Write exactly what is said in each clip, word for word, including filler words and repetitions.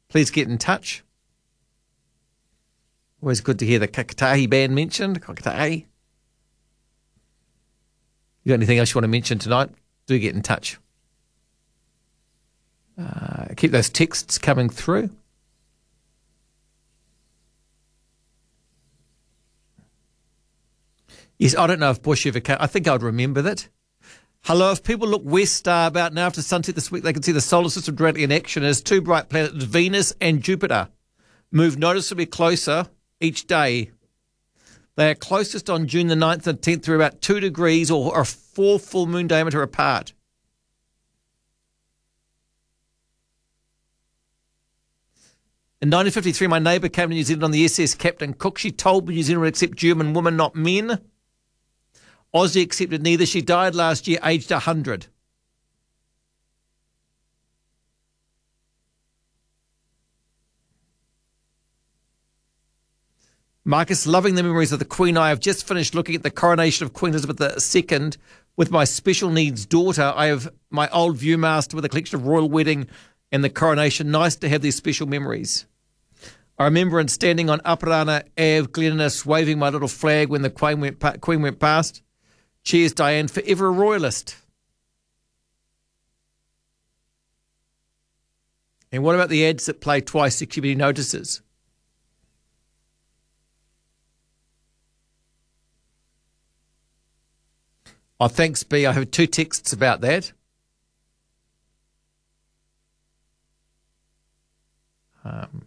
please get in touch. Always good to hear the Kakatahi band mentioned. Kakatahi. You got anything else you want to mention tonight? Do get in touch. Uh, keep those texts coming through. Yes, I don't know if Bush ever came. I think I would remember that. Hello, if people look west uh, about now after sunset this week, they can see the solar system directly in action as two bright planets, Venus and Jupiter, move noticeably closer each day. They are closest on June the ninth and tenth through about two degrees or, or four full moon diameter apart. In nineteen fifty-three, my neighbour came to New Zealand on the S S Captain Cook. She told me New Zealand would accept German women, not men. Aussie accepted neither. She died last year, aged one hundred. Marcus, loving the memories of the Queen. I have just finished looking at the coronation of Queen Elizabeth the Second with my special needs daughter. I have my old Viewmaster with a collection of royal wedding and the coronation. Nice to have these special memories. I remember standing on Aparana Ave, Glennis, waving my little flag when the Queen went, pa- Queen went past. Cheers, Diane, forever a royalist. And what about the ads that play twice the community notices? Oh, thanks, B. I have two texts about that. Um,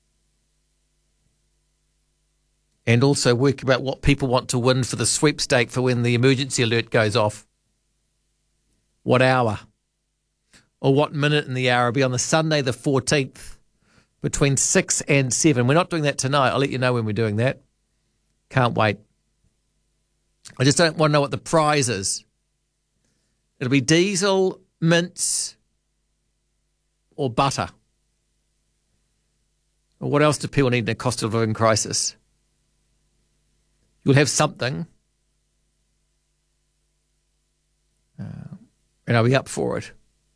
and also work about what people want to win for the sweepstake for when the emergency alert goes off. What hour? Or what minute in the hour? It'll be on the Sunday the fourteenth between six and seven. We're not doing that tonight. I'll let you know when we're doing that. Can't wait. I just don't want to know what the prize is. It'll be diesel, mince, or butter. Or what else do people need in a cost of living crisis? You'll have something. Uh, and I'll be up for it.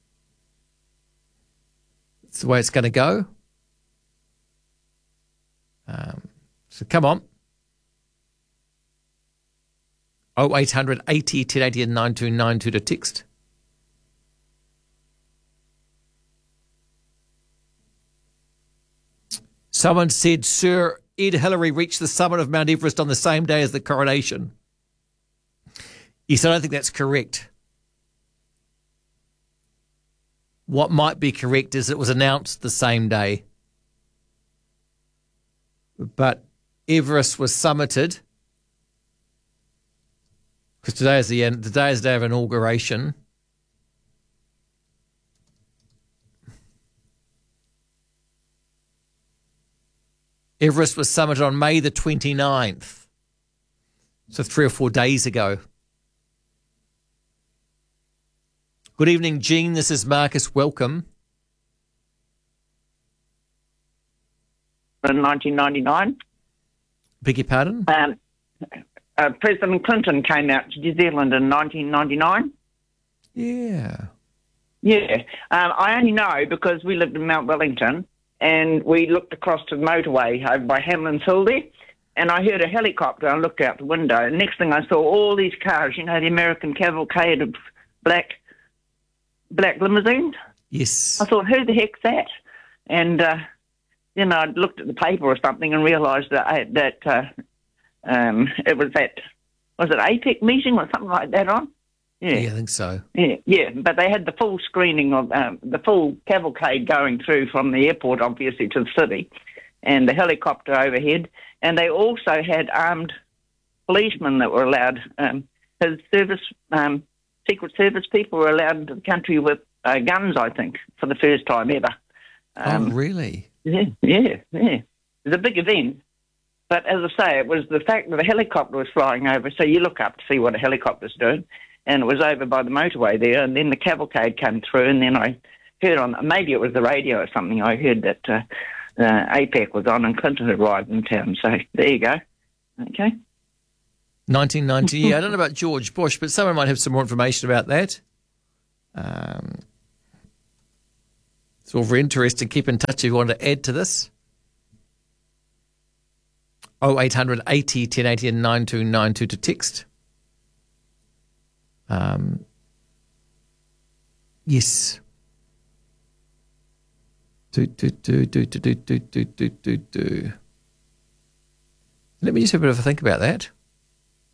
It's the way it's going to go. Um, so come on. oh eight hundred eighty ten eighty and nine two nine two to text. Someone said Sir Ed Hillary reached the summit of Mount Everest on the same day as the coronation. Yes, I don't think that's correct. What might be correct is it was announced the same day. But Everest was summited, because today is the end, today is the day of inauguration. Everest was summited on May the twenty-ninth, so three or four days ago. Good evening, Jean. This is Marcus. Welcome. In nineteen ninety-nine. Beg your pardon? Um, uh, President Clinton came out to New Zealand in nineteen ninety-nine. Yeah. Yeah. Um, I only know because we lived in Mount Wellington and we looked across to the motorway over by Hamlin's Hill there, and I heard a helicopter. I looked out the window, and next thing I saw all these cars, you know, the American cavalcade of black black limousines. Yes. I thought, who the heck's that? And uh, then I looked at the paper or something and realised that I, that uh, um, it was that, was it APEC meeting or something like that on? Yeah. Yeah, I think so. Yeah, yeah, but they had the full screening of um, the full cavalcade going through from the airport, obviously, to the city, and the helicopter overhead. And they also had armed policemen that were allowed. Um, his service, um, Secret Service people were allowed into the country with uh, guns, I think, for the first time ever. Um, oh, really? Yeah, yeah, yeah. It was a big event. But as I say, it was the fact that the helicopter was flying over, so you look up to see what a helicopter's doing. And it was over by the motorway there, and then the cavalcade came through, and then I heard on, maybe it was the radio or something, I heard that uh, uh, APEC was on and Clinton had arrived in town. So there you go. Okay. nineteen ninety, yeah, I don't know about George Bush, but someone might have some more information about that. Um, It's all very interesting. Keep in touch if you want to add to this. oh eight hundred eighty ten eighty and nine two nine two to text. Um, yes. Do, do, do, do, do, do, do, do, do, do. Let me just have a bit of a think about that.